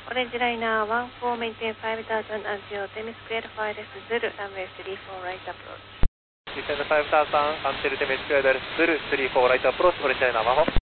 オレンジライナー14 maintain 5000 until 10 squared 5 left Zulu runway 34 right approach. Descend 5000 until 10 squared left Zulu 34 right approach オレンジライナー14